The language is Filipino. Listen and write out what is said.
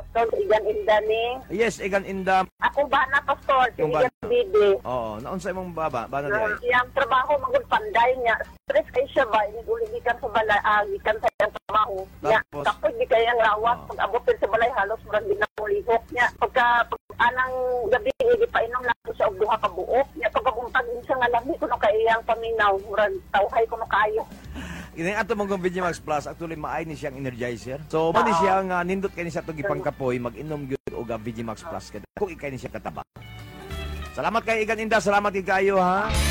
Pastor Igan Indani. Yes, Igan Inda. Ako ba na, Pastor? Si Yung ba- Igan Bidi. Oo, naunsa imong baba, ba na diay? Siyang trabaho, magulpanday niya. Stress kayo siya ba? Inuligikan sa balay, gikan sa iyang trabaho. Niya, Tapos? kapag di kayang lawas, pag abutin sa balay, halos marang din ang ulihok niya. Anang gabi, hindi pa inom lang siya og duha ka buok. Niya, pagkabuntag din siya nga lami, kuno kayang paminaw, murag tawhay kuno kayo. Ini ato mong Vigimax Plus actually maay ni siyang energizer. So mo ni siya nga nindot kay ni sa tugi pangkapoy mag-inom gyud og Vigimax Plus kada. Kung ikay ni siya kataba. Salamat kay Igan Inda, salamat kay kayo ha.